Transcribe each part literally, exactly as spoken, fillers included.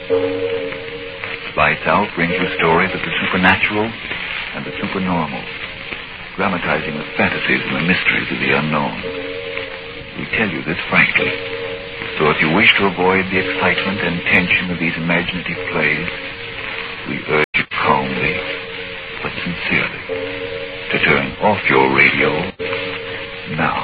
Lights Out brings you stories of the supernatural and the supernormal, dramatizing the fantasies and the mysteries of the unknown. We tell you this frankly, so if you wish to avoid the excitement and tension of these imaginative plays, we urge you calmly, but sincerely, to turn off your radio now.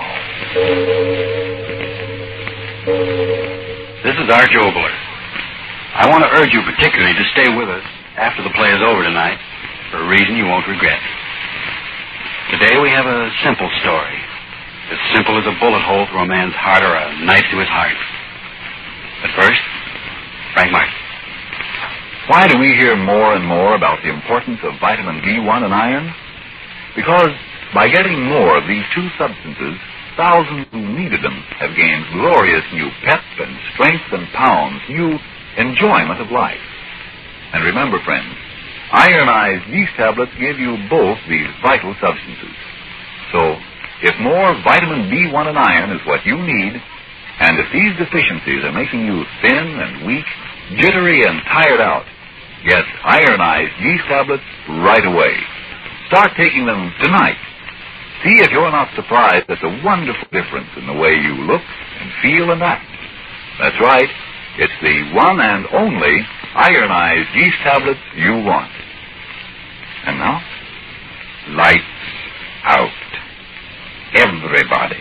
This is Arch Obler. I want to urge you particularly to stay with us after the play is over tonight, for a reason you won't regret. Today we have a simple story, as simple as a bullet hole through a man's heart or a knife to his heart. But first, Frank Martin. Why do we hear more and more about the importance of vitamin B one and iron? Because by getting more of these two substances, thousands who needed them have gained glorious new pep and strength and pounds, new enjoyment of life. And remember, friends, ironized yeast tablets give you both these vital substances. So, if more vitamin B one and iron is what you need, and if these deficiencies are making you thin and weak, jittery and tired out, get ironized yeast tablets right away. Start taking them tonight. See if you're not surprised at the wonderful difference in the way you look and feel and act. That's right. It's the one and only ironized yeast tablets you want. And now, lights out. Everybody.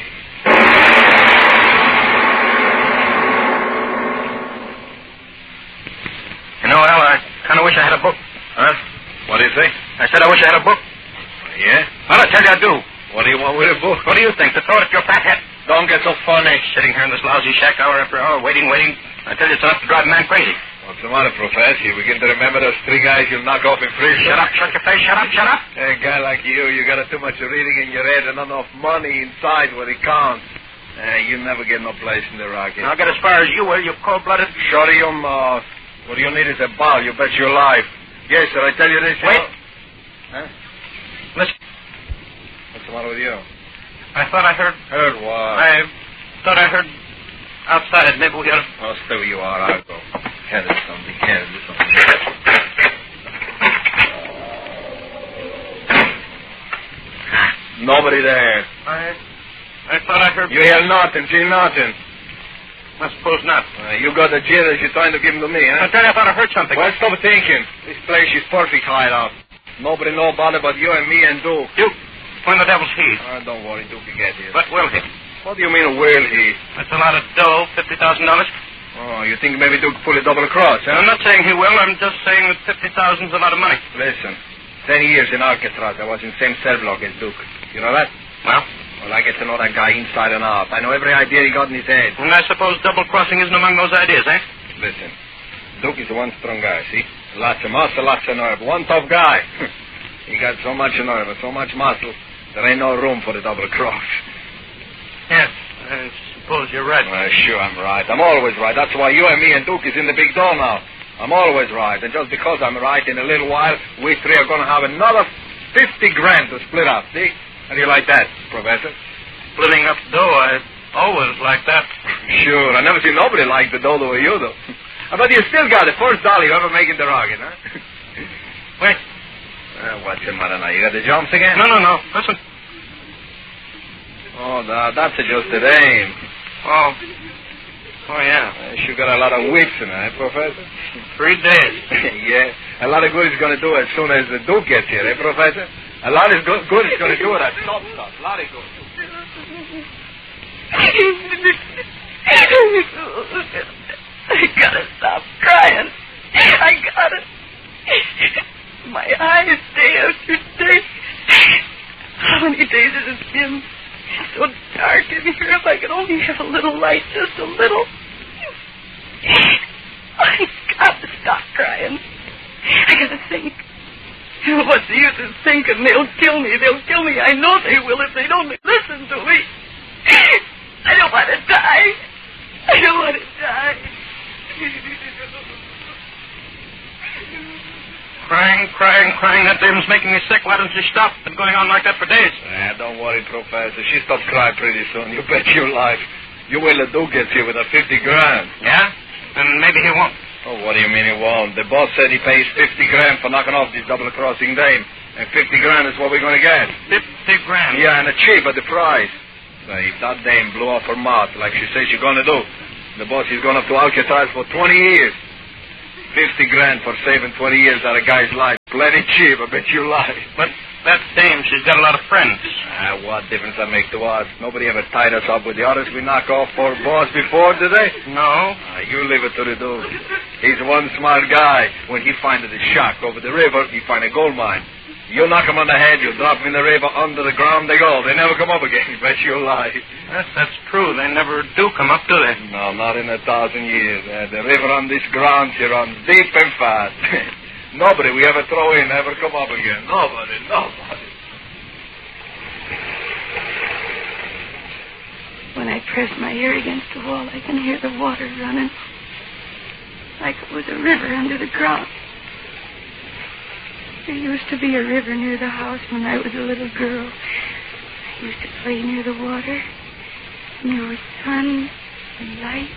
You know, Al, I kind of wish I had a book. Huh? What do you say? I said I wish I had a book. Yeah? Well, I tell you I do. What do you want with a book? What do you think? To throw it at your fat head? Don't get so funny. Sitting here in this lousy shack hour after hour, waiting, waiting. I tell you, it's enough to drive a man crazy. What's the matter, Professor? You begin to remember those three guys you'll knock off in prison? Shut up, shut your face, shut up, shut up. A guy like you, you got too much reading in your head and not enough money inside where it counts. Uh, you'll never get no place in the Rockies. I'll get as far as you will, you cold-blooded. Shut your mouth. What you need is a ball. You bet your life. Yes, sir, I tell you this. You Wait. know... Huh? Listen. What's the matter with you? I thought I heard... Heard what? I thought I heard outside. Maybe we ought to... Oh, stay where you are. I'll go. Handle something. Handle something. Nobody there. I... I thought I heard... You hear nothing. See nothing. I suppose not. Uh, you got the jitters. You're trying to give them to me, huh? I tell you, I thought I heard something. Well, stop thinking. This place is perfect hideout. Nobody know about it but you and me and Duke. Duke? When the devil's he? Uh, don't worry, Duke will get here. But will he? What do you mean, will he? That's a lot of dough, fifty thousand dollars. Oh, you think maybe Duke pull a double cross, huh? I'm not saying he will. I'm just saying that fifty thousand's a lot of money. Listen, ten years in Alcatraz, I was in the same cell block as Duke. You know that? Well? Well, I get to know that guy inside and out. I know every idea he got in his head. And I suppose double-crossing isn't among those ideas, eh? Listen, Duke is one strong guy, see? Lots of muscle, lots of nerve. One tough guy. He got so much nerve and so much muscle, there ain't no room for the double cross. Yes, I suppose you're right. Well, sure I'm right. I'm always right. That's why you and me and Duke is in the big door now. I'm always right. And just because I'm right, in a little while, we three are going to have another fifty grand to split up, see? How do you like that, Professor? Splitting up dough, I always like that. Sure. I never seen nobody like the dough the way you do. But you still got the first dollar you ever make in the rocket, huh? Wait. Uh, what's the matter now? You got the jumps again? No, no, no. Listen. Oh, that, that's adjusted aim. Oh. Oh, yeah. Uh, you got a lot of whips in it, eh, Professor? Three days. Yeah. A lot of good is going to do it as soon as the Duke gets here, eh, Professor? A lot of good, good is going to do it at top stuff. A lot of good. I gotta stop crying. I gotta. My eyes, day after day. How many days has it been? It's so dark in here. If I could only have a little light, just a little. I gotta stop crying. I gotta think. What's the use of thinking? They'll kill me. They'll kill me. I know they will if they don't listen to me. I don't want to die. I don't want to die. Crying, crying, crying. That dame's making me sick. Why don't you stop? Been going on like that for days. Ah, don't worry, Professor. She stops crying pretty soon. You bet your life. You wait till Duke gets here with a fifty grand. Yeah? And maybe he won't. Oh, what do you mean he won't? The boss said he pays fifty grand for knocking off this double-crossing dame. And fifty grand is what we're going to get. Fifty grand? Yeah, and a cheap at the price. So if that dame blew off her mouth like she says she's going to do, the boss is going up to Alcatraz for twenty years. Fifty grand for saving twenty years out of a guy's life. Plenty cheap, I bet you lie. But that dame, she's got a lot of friends. Ah, what difference that make to us? Nobody ever tied us up with the others we knock off for boss before, did they? No. Ah, you leave it to the dude. He's one smart guy. When he finds the shack over the river, he find a gold mine. You knock him on the head, you drop him in the river, under the ground they go. They never come up again. Bet you lie. Yes, that's true. They never do come up, do they? No, not in a thousand years. Uh, the river on this ground, she runs deep and fast. Nobody we ever throw in ever come up again. Nobody, nobody. When I press my ear against the wall, I can hear the water running. Like it was a river under the ground. There used to be a river near the house when I was a little girl. I used to play near the water. And there was sun and light.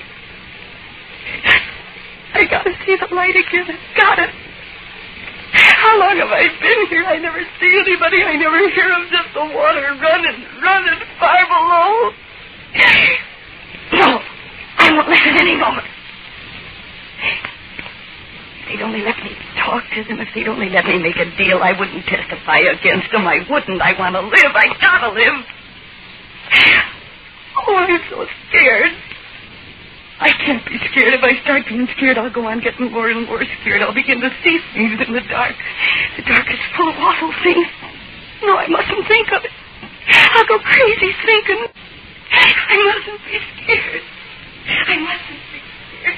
I gotta see the light again. I got it. How long have I been here? I never see anybody. I never hear of just the water running, running far below. No, I won't listen anymore. If they'd only let me talk to them, if they'd only let me make a deal, I wouldn't testify against them. I wouldn't. I want to live. I gotta live. Oh, I'm so scared. I can't be scared. If I start being scared, I'll go on getting more and more scared. I'll begin to see things in the dark. The dark is full of awful things. No, I mustn't think of it. I'll go crazy thinking. I mustn't be scared. I mustn't be scared.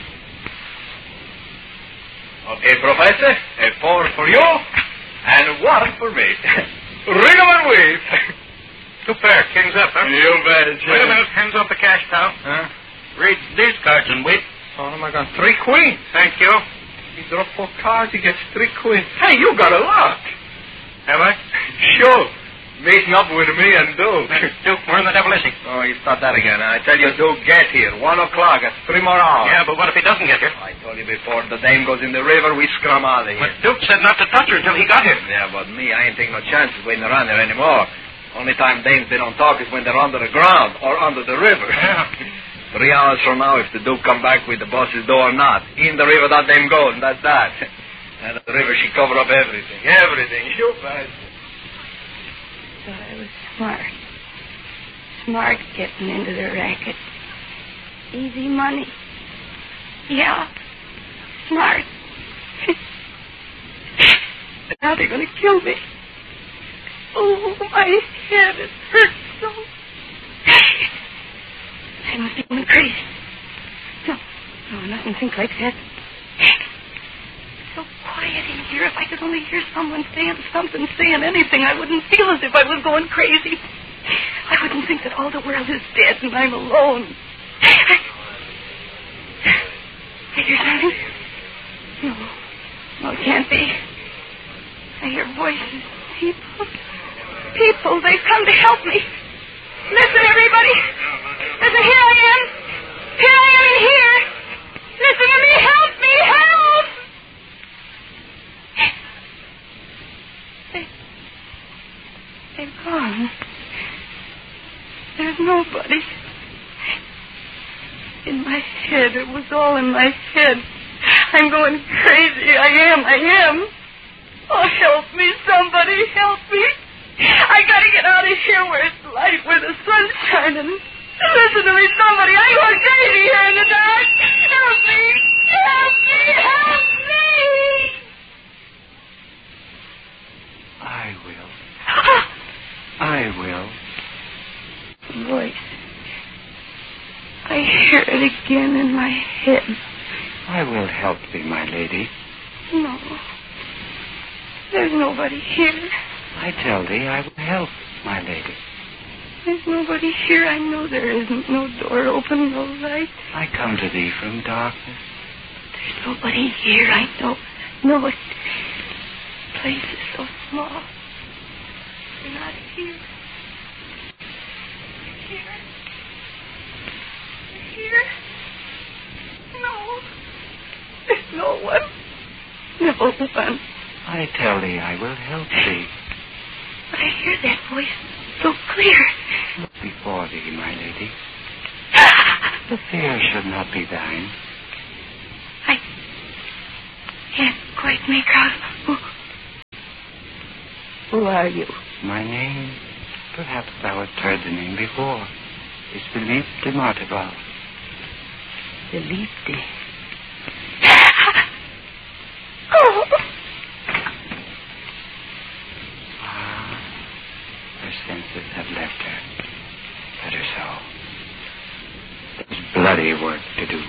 Okay, Professor. A four for you and one for me. Ring 'em and weave. Two pair. King's up, huh? You bet. Wait a minute. Hands off the cash, pal. Huh? Read these cards and wait. Oh, my God. Three queens. Thank you. He dropped four cards. He gets three queens. Hey, you got a lot. Have I? Sure. Meeting up with me and Duke. Duke, where in the devil is he? Oh, you start that again. I tell you, Duke, get here. One o'clock. That's three more hours. Yeah, but what if he doesn't get here? I told you before. The dame goes in the river, we scrum out of here. But Duke said not to touch her until he got here. Yeah, but me, I ain't taking no chances waiting around there anymore. Only time dames they don't talk is when they're under the ground or under the river. Yeah. Three hours from now, if the Duke come back with the boss's door or not, in the river that dame goes, and that's that. And the river, she cover up everything. Everything. You bet. Thought I was smart. Smart getting into the racket. Easy money. Yeah. Smart. Now they're going to kill me. Oh, my head, it hurts so. I must be going crazy. No, no, I mustn't think like that. So quiet in here. If I could only hear someone saying something, saying anything, I wouldn't feel as if I was going crazy. I wouldn't think that all the world is dead and I'm alone. I, I hear something? No, no, it can't be. I hear voices. People. People, they've come to help me. Listen, everybody. Listen, here I am. Here I am in here. Listen to me. Help me. Help. They, they've gone. There's nobody. In my head. It was all in my head. I'm going crazy. I am. I am. Oh, help me. Somebody help me. I gotta get out of here where it's light, where the sun's shining. Listen to me, somebody. I'm going crazy here in the dark. Help me. Help me. Help me. I will. I will. Voice. I hear it again in my head. I will help thee, my lady. No. There's nobody here. I tell thee, I will help, my lady. There's nobody here. I know there isn't. No door open, no light. I come to thee from darkness. There's nobody here. I know. No, it. The place is so small. You're not here. You're here. You're here. No. No one. No one. I tell thee I will help thee. But I hear that voice so clear. Look before thee, my lady. The fear should not be thine. I can't quite make out who... Who are you? My name, perhaps thou hast heard the name before, is Philippe de Marteval. Philippe de... Oh! Ah, her senses have left her. Better so. There's bloody work to do.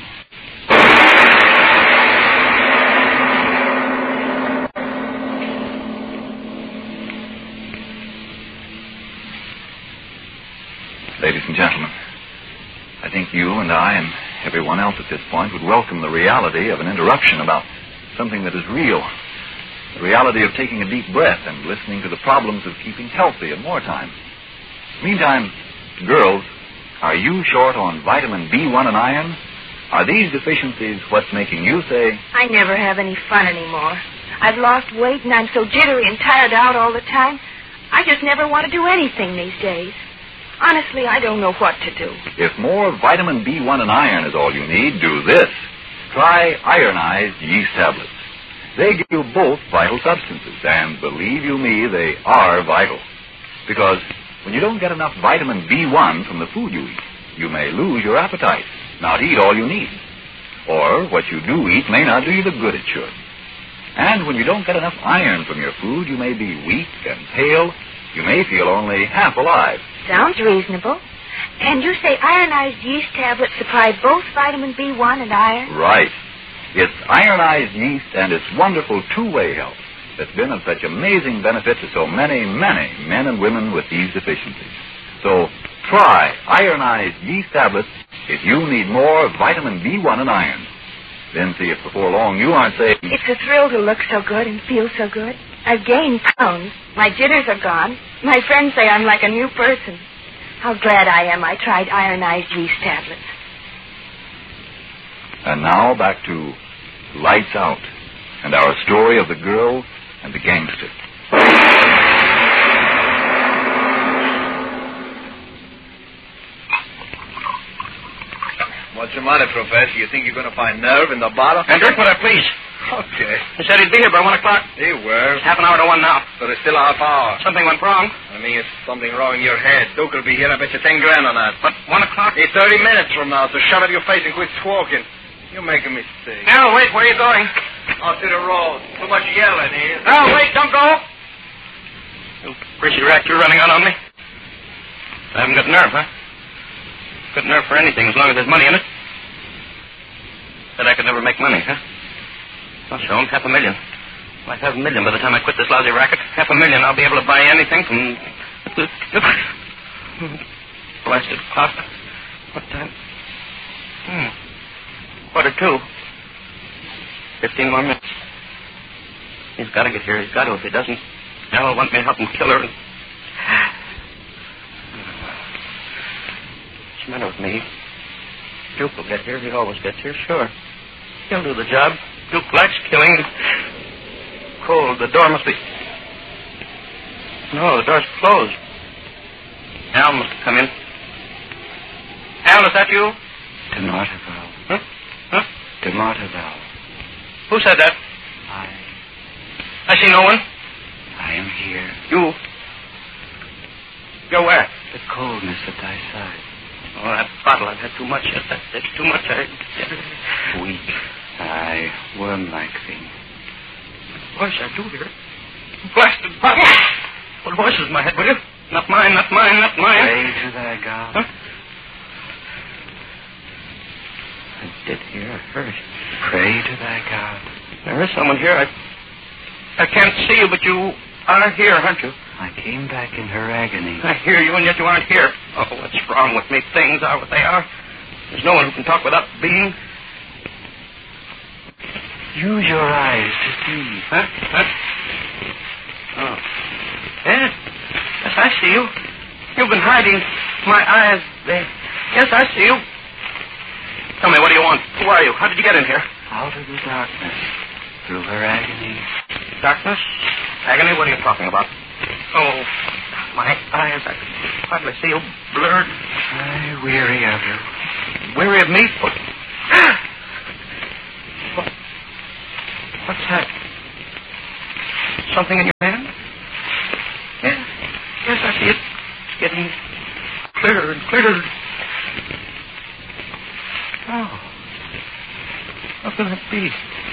Ladies and gentlemen, I think you and I and everyone else at this point would welcome the reality of an interruption about something that is real. The reality of taking a deep breath and listening to the problems of keeping healthy in wartime. Meantime, girls, are you short on vitamin B one and iron? Are these deficiencies what's making you say, I never have any fun anymore. I've lost weight and I'm so jittery and tired out all the time. I just never want to do anything these days. Honestly, I don't know what to do. if more vitamin B one and iron is all you need, do this. Try ironized yeast tablets. They give you both vital substances, and believe you me, they are vital. Because when you don't get enough vitamin B one from the food you eat, you may lose your appetite, not eat all you need. Or what you do eat may not do you the good it should. And when you don't get enough iron from your food, you may be weak and pale. You may feel only half alive. Sounds reasonable. And you say ironized yeast tablets supply both vitamin B one and iron? Right. It's ironized yeast and its wonderful two-way health that's been of such amazing benefit to so many, many men and women with these deficiencies. So try ironized yeast tablets if you need more vitamin B one and iron. Then see if before long you aren't saying, It's a thrill to look so good and feel so good. I've gained pounds. My jitters are gone. My friends say I'm like a new person. How glad I am I tried ironized yeast tablets. And now back to Lights Out and our story of the girl and the gangster. What's the matter, Professor? You think you're going to find nerve in the bottle? And drink with her, please. Okay. He said he'd be here by one o'clock. He will. Half an hour to one now. So there's still a half hour. Something went wrong. I mean, it's something wrong in your head. Duke will be here. I bet you ten grand on that. But one o'clock? It's thirty minutes from now, so shut up your face and quit squawking. You're making a mistake. Now, wait, where are you going? Out to the road. Too much yelling here. No, wait, don't go. You greasy rat, you're running out on me. I haven't got nerve, huh? Got nerve for anything as long as there's money in it. Said I could never make money, huh? I'll show him half a million. Like half a million by the time I quit this lousy racket. Half a million, I'll be able to buy anything from... Blasted clock. What time? Hmm. Quarter two. Fifteen more minutes. He's got to get here. He's got to. If he doesn't, Al will want me to help him kill her. What's the matter with me? Duke will get here. He always gets here, sure. He'll do the job. Duke likes killing. Cold. The door must be... No, the door's closed. Al must have come in. Al, is that you? De Marteval. Huh? Huh? De Marteval. Who said that? I... I see no one. I am here. You... You're where? The coldness at thy side. Oh, that bottle. I've had too much. That, that's too much. I... Weak. Aye, worm-like thing. Voice I do hear. Blasted bottle. What voice is in my head, will you? Not mine, not mine, not mine. Pray to thy God. Huh? I did hear, I heard. Pray to thy God. There is someone here. I... I can't see you, but you are here, aren't you? I came back in her agony. I hear you, and yet you aren't here. Oh, what's wrong with me? Things are what they are. There's no one who can talk without being. Use your eyes to see. Huh? Huh? Oh. Yes. Yes, I see you. You've been hiding my eyes. They... Yes, I see you. Tell me, what do you want? Who are you? How did you get in here? Out of the darkness, through her agony. Darkness? Agony? What are you talking about? Oh, my eyes, I can hardly see you. Blurred. I weary of you. Weary of me? What? what? What's that? Something in your hand? Yes. Yes, I see it. It's getting clearer and clearer. Oh. What can it be?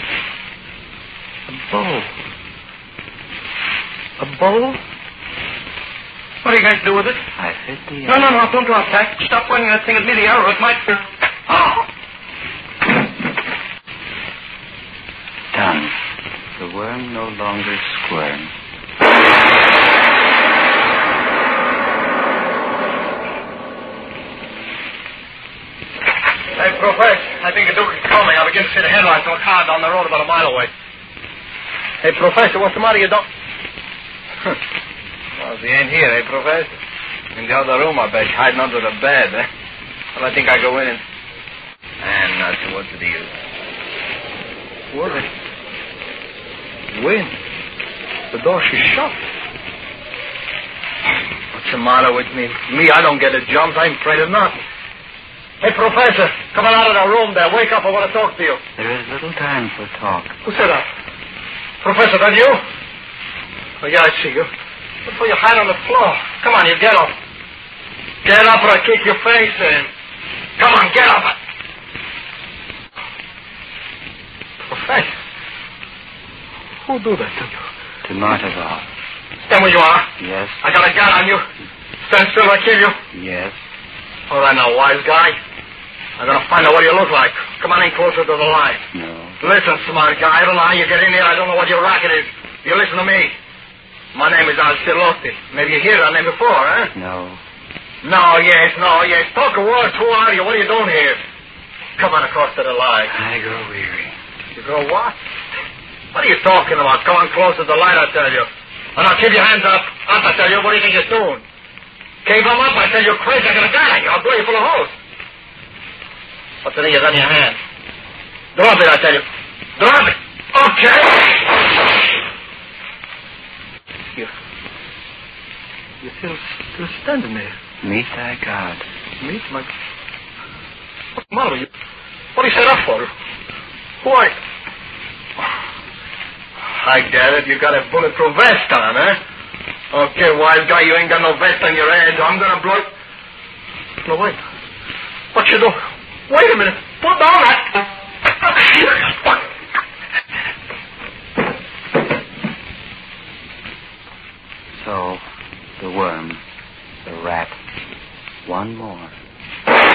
A bow. A bow? What are you going to do with it? I fit the... No, no, no, don't drop that. Stop pointing that thing at me. The arrow, it might... Oh! Done. The worm no longer squirms. Hey, Professor, I think the Duke is coming. I begin to see the headlights of a car down the road about a mile away. Hey, Professor, what's the matter? You don't... Well, he ain't here, eh, Professor? In the other room, I bet, hiding under the bed, eh? Well, I think I go in and... And that's what's the deal. What? Wind. The door, she's shut. What's the matter with me? Me, I don't get a jump. I'm afraid of nothing. Hey, Professor, come on out of the room there. Wake up, I want to talk to you. There is little time for talk. Who said that? Professor, that you? Oh, yeah, I see you. What for you hide on the floor? Come on, you get up. Get up or I kick your face in. Come on, get up. Professor, who do that to you? To Martavov. Stand where you are. Yes. I got a gun on you. Stand still or I kill you. Yes. All right now, wise guy. I'm going to find out what you look like. Come on in closer to the line. No. Listen, smart guy. I don't know how you get in here. I don't know what your racket is. You listen to me. My name is Alcilotti. Maybe you hear that name before, huh? No. No, yes, no, yes. Talk a word. Who are you? What are you doing here? Come on across to the line. I grow weary. You grow what? What are you talking about? Come on close to the light, I tell you. And now keep your hands up. Up, I tell you. What do you think you're doing? Keep them up, I tell you. Crazy. I got a gun on you. I'll blow you full of holes. What's the thing is on your hand? Drop it, I tell you. Drop it. Okay. You, you're still, still standing there. Meet thy God. Meet my... What's the matter with you? What do you set up for? Who are you? I get it. You got a bulletproof vest on, huh? Okay, wise guy, you ain't got no vest on your head. I'm gonna blow... No, wait. What you do? Wait a minute. Put down that... So, the worm, the rat, one more.